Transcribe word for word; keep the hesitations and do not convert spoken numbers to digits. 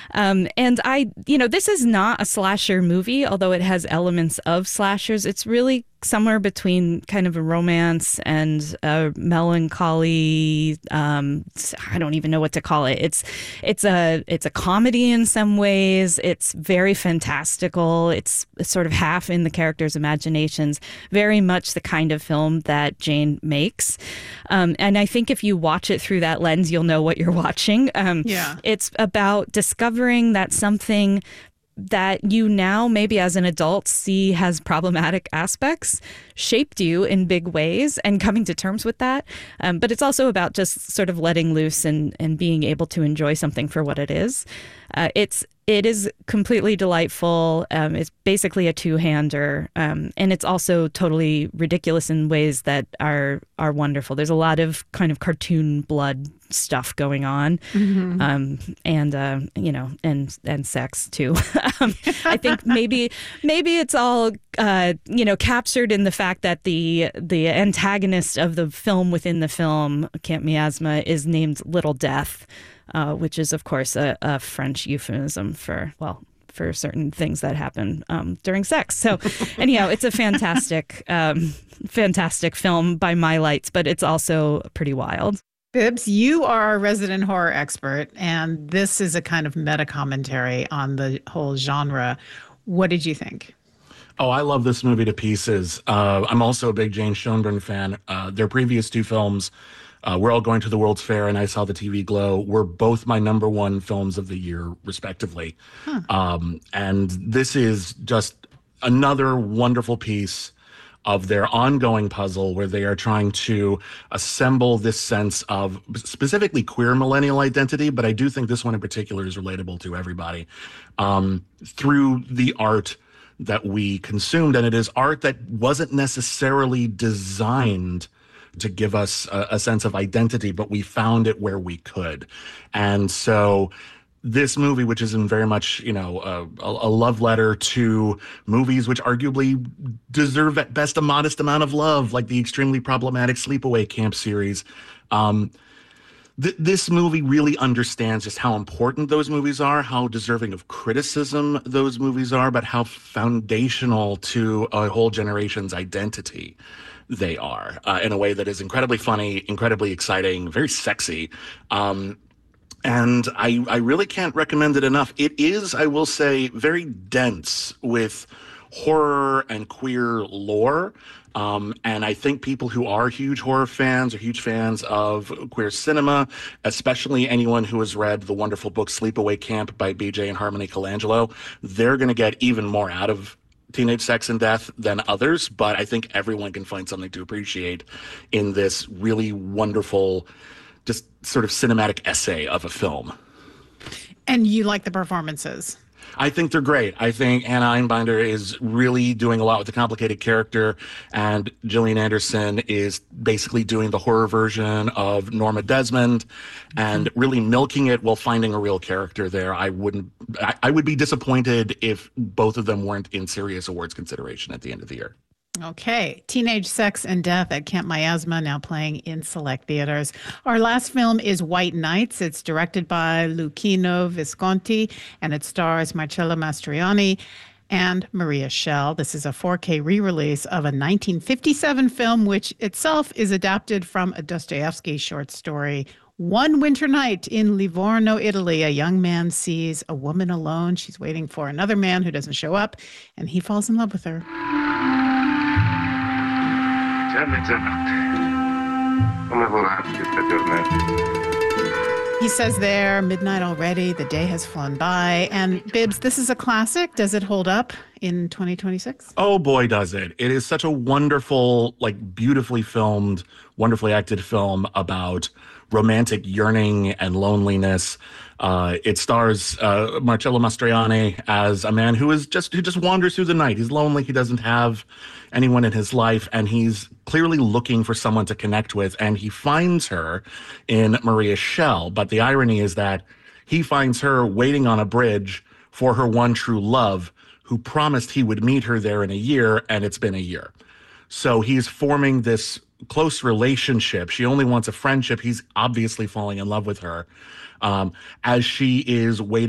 Um, and I, you know, this is not a slasher movie, although it has elements of slashers. It's really somewhere between kind of a romance and a melancholy. Um, I don't even know what to call it. It's it's a it's a comedy in some ways. It's very fantastical. It's sort of half in the characters' imaginations. Very much the kind of film that Jane makes. Um, and I think if you watch it through that lens, you'll know what you're watching. Um, yeah, it's about discovering that something that you now maybe as an adult see has problematic aspects shaped you in big ways and coming to terms with that. Um, but it's also about just sort of letting loose and, and being able to enjoy something for what it is. Uh, it's it is completely delightful. Um, it's basically a two-hander, um, and it's also totally ridiculous in ways that are are wonderful. There's a lot of kind of cartoon blood stuff going on, mm-hmm. um, and uh, you know, and and sex too. um, I think maybe maybe it's all uh, you know captured in the fact that the the antagonist of the film within the film, Camp Miasma, is named Little Death. Uh, which is, of course, a, a French euphemism for, well, for certain things that happen um, during sex. So anyhow, it's a fantastic, um, fantastic film by my lights, but it's also pretty wild. Bibbs, you are a resident horror expert, and this is a kind of meta commentary on the whole genre. What did you think? Oh, I love this movie to pieces. Uh, I'm also a big Jane Schoenbrunn fan. Uh, their previous two films, Uh, We're All Going to the World's Fair and I Saw the T V Glow, were both my number one films of the year, respectively. Huh. Um, and this is just another wonderful piece of their ongoing puzzle where they are trying to assemble this sense of specifically queer millennial identity, but I do think this one in particular is relatable to everybody, um, through the art that we consumed. And it is art that wasn't necessarily designed to give us a, a sense of identity, but we found it where we could. And so this movie, which is in very much, you know, a, a love letter to movies which arguably deserve at best a modest amount of love, like the extremely problematic Sleepaway Camp series. Um, th- this movie really understands just how important those movies are, how deserving of criticism those movies are, but how foundational to a whole generation's identity they are, uh, in a way that is incredibly funny, incredibly exciting, very sexy. Um, and I, I really can't recommend it enough. It is, I will say, very dense with horror and queer lore. Um, and I think people who are huge horror fans or huge fans of queer cinema, especially anyone who has read the wonderful book Sleepaway Camp by B J and Harmony Colangelo, they're going to get even more out of Teenage Sex and Death than others, but I think everyone can find something to appreciate in this really wonderful, just sort of cinematic essay of a film. And you like the performances? I think they're great. I think Hannah Einbinder is really doing a lot with a complicated character, and Gillian Anderson is basically doing the horror version of Norma Desmond and mm-hmm. really milking it while finding a real character there. I wouldn't, I, I would be disappointed if both of them weren't in serious awards consideration at the end of the year. Okay. Teenage Sex and Death at Camp Miasma, now playing in select theaters. Our last film is White Nights. It's directed by Luchino Visconti, and it stars Marcello Mastroianni and Maria Schell. This is a four K re-release of a nineteen fifty-seven film, which itself is adapted from a Dostoevsky short story. One winter night in Livorno, Italy, a young man sees a woman alone. She's waiting for another man who doesn't show up, and he falls in love with her. Già mezzanotte. Come volate questa giornata? He says there, midnight already, the day has flown by. And Bibbs, this is a classic. Does it hold up in twenty twenty-six? Oh boy, does it. It is such a wonderful, like beautifully filmed, wonderfully acted film about romantic yearning and loneliness. Uh, it stars uh, Marcello Mastroianni as a man who is just who just wanders through the night. He's lonely. He doesn't have anyone in his life, and he's clearly looking for someone to connect with. And he finds her in Maria Schell. But the irony is that he finds her waiting on a bridge for her one true love, who promised he would meet her there in a year, and it's been a year. So he's forming this close relationship. She only wants a friendship. He's obviously falling in love with her um, as she is waiting